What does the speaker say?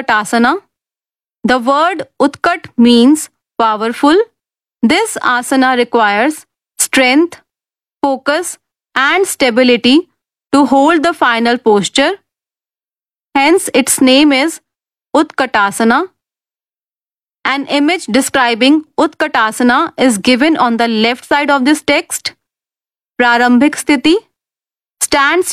Utkatasana. The word Utkat means powerful. This asana requires strength, focus, and stability to hold the final posture. Hence, its name is Utkatasana. An image describing Utkatasana is given on the left side of this text. Prarambhik Sthiti stands